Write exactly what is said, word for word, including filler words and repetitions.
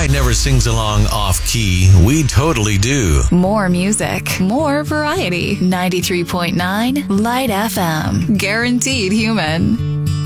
Light never sings along off-key. We totally do. More music, more variety. ninety-three point nine Light F M. Guaranteed human.